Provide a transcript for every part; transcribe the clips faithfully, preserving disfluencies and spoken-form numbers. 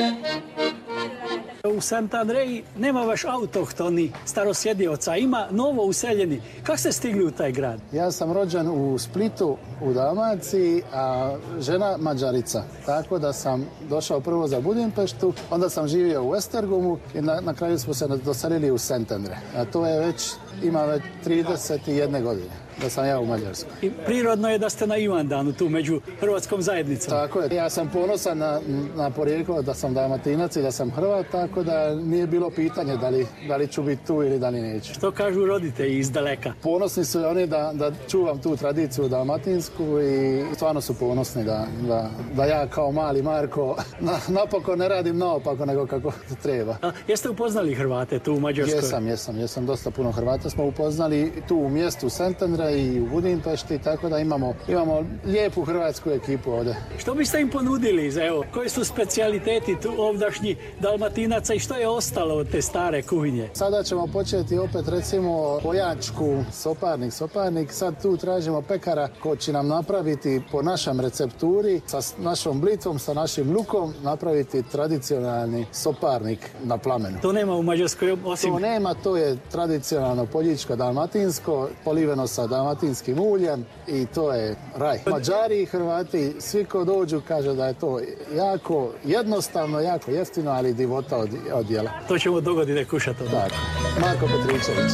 U Sant Andreji nema baš autohtoni starosjedioca, ima novo useljeni. Kako ste stigli u taj grad? Ja sam rođen u Splitu, u Dalmaciji, a žena Mađarica. Tako da sam došao prvo za Budimpeštu, onda sam živio u Esztergomu i na, na kraju smo se doselili u Sant Andre. A to je već, ima već trideset jedne godine da sam ja u Mađarskoj. I prirodno je da ste na Ivandanu, tu među hrvatskom zajednicom. Tako je. Ja sam ponosan na, na porijeklo da sam Dalmatinac i da sam Hrvat, tako da nije bilo pitanje da li, da li ću biti tu ili da li neću. Što kažu roditelji iz daleka? Ponosni su oni da, da čuvam tu tradiciju dalmatinsku i stvarno su ponosni da, da, da ja kao mali Marko na, napokon ne radim naopako nego kako treba. A jeste upoznali Hrvate tu u Mađarskoj? Jesam, jesam, jesam. Dosta puno Hrvata smo upoznali tu u mjestu Sant Andre i u Budimpešti, tako da imamo, imamo lijepu hrvatsku ekipu ovdje. Što biste im ponudili? Evo, koji su specijaliteti tu ovdašnji Dalmatinaca i što je ostalo od te stare kuhinje? Sada ćemo početi opet recimo pojačku, soparnik, soparnik. Sad tu tražimo pekara ko će nam napraviti po našem recepturi, sa našom blitvom, sa našim lukom, napraviti tradicionalni soparnik na plamenu. To nema u Mađarskoj osim... To nema, to je tradicionalno poljičko-dalmatinsko, poliveno sa dalmatinskim uljem i to je raj. Mađari i Hrvati, svi ko dođu kaže da je to jako jednostavno, jako jeftino, ali divota od, od jela. To ćemo dogodine kušati. Tako. Marko Petričević.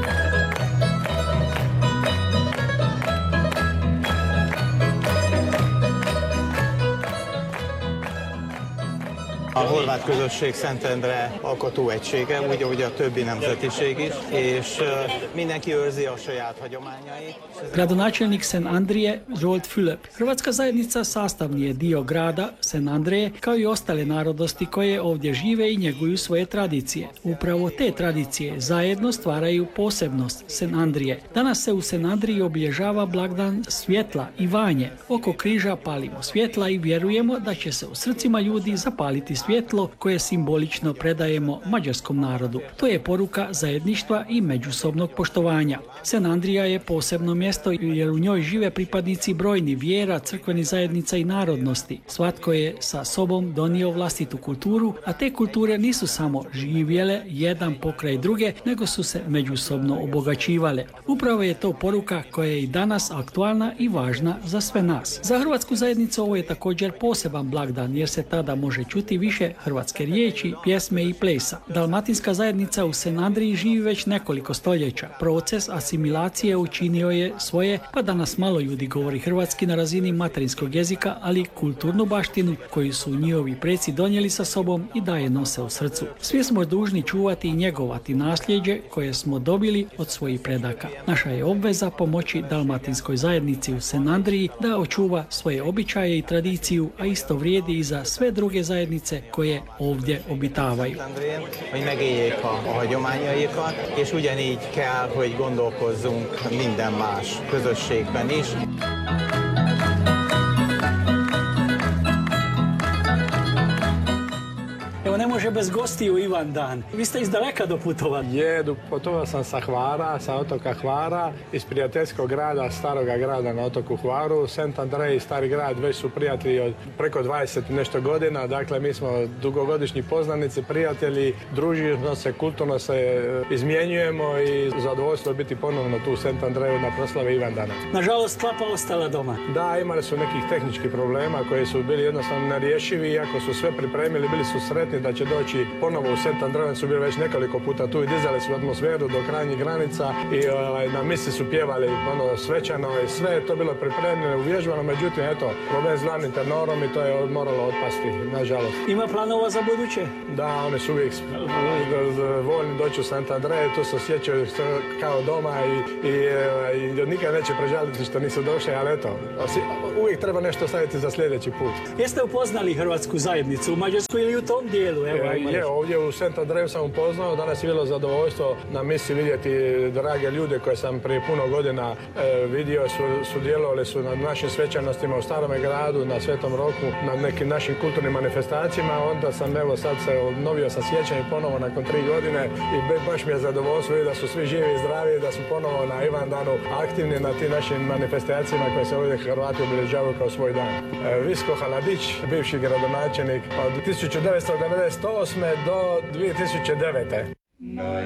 A horvát közösség Szentendre alkotó egysége, úgy, ahogy a többi nemzetiség is, és mindenki őrzi a saját hagyományait. Gradonačelnik Sant Andrije, Zsolt Fülöp. Hrvatska zajednica sastavni je dio grada Sant Andreje, kao i ostale narodosti koje ovdje žive i njeguju svoje tradicije. Upravo te tradicije zajedno stvaraju posebnost Sant Andrije. Danas se u Sant Andriji obilježava blagdan svjetla i vanje. Oko križa palimo svjetla i vjerujemo da će se u srcima ljudi zapaliti svjetlo koje simbolično predajemo mađarskom narodu. To je poruka zajedništva i međusobnog poštovanja. Sant Andrija je posebno mjesto jer u njoj žive pripadnici brojni vjera, crkvenih zajednica i narodnosti. Svatko je sa sobom donio vlastitu kulturu, a te kulture nisu samo živjele jedan pokraj druge, nego su se međusobno obogaćivale. Upravo je to poruka koja je i danas aktualna i važna za sve nas. Za hrvatsku zajednicu ovo je također poseban blagdan jer se tada može čuti više hrvatske riječi, pjesme i plesa. Dalmatinska zajednica u Sant Andriji živi već nekoliko stoljeća. Proces asimilacije učinio je svoje, pa danas malo ljudi govori hrvatski na razini materinskog jezika, ali kulturnu baštinu koju su njihovi preci donijeli sa sobom i da je nose u srcu. Svi smo dužni čuvati i njegovati nasljeđe koje smo dobili od svojih predaka. Naša je obveza pomoći dalmatinskoj zajednici u Sant Andriji da očuva svoje običaje i tradiciju, a isto vrijedi i za sve druge zajednice koje ovdje obitavaju. Hogy megéljék a, a hagyományaikat, és ugyanígy kell, hogy gondolkozzunk minden más közösségben is. Evo, ne može bez gostiju Ivan Dan. Vi ste iz daleka doputovali. Je, putovao sam sa Hvara, sa otoka Hvara, iz prijateljskog grada, staroga grada na otoku Hvaru. Sant Andrej i stari grad već su prijatelji od preko dvadeset nešto godina. Dakle, mi smo dugogodišnji poznanici, prijatelji, družimo se, kulturno se izmjenjujemo i zadovoljstvo je biti ponovno tu u Sant Andreju na proslavi Ivandana. Nažalost, klapa ostala doma. Da, imali su nekih tehničkih problema koji su bili jednostavno nerješivi, iako su sve pripremili, bili su sretni da će doći ponovo u Sant Andreju, su bili već nekoliko puta tu i dizali su atmosferu do krajnjih granica i ovaj, na misi su pjevali ono svečano i sve je to bilo pripremljeno, uvježbano, međutim, eto, problem s glavnim tenorom i to je moralo otpasti, nažalost. Ima planova za buduće? Da, oni su uvijek voljni doći u Sant Andreju, tu se osjećaju kao doma i, i, i, i nikad neće prežaliti što nisu došli, ali eto, uvijek treba nešto staviti za sljedeći put. Jeste upoznali hrvatsku zajednicu u Mađarskoj ili u tom dijelu? Izraelu, evo, ajmo Je, reći. ovdje u Sant Andreju sam upoznao, danas je bilo zadovoljstvo na misiji vidjeti drage ljude koje sam prije puno godina e, vidio, su, sudjelovali su na našim svečanostima u Starome gradu, na Svetom Roku, na nekim našim kulturnim manifestacijama, onda sam evo sad se obnovio sam sjećanje ponovo nakon tri godine i be, baš mi je zadovoljstvo vidjeti da su svi živi i zdravi, da su ponovo na Ivandanu aktivni na tim našim manifestacijama koje se ovdje Hrvati obilježavaju kao svoj dan. E, Visko Haladić, bivši gradonačelnik od tisuću devetsto devedeset osme do dvije tisuće devete.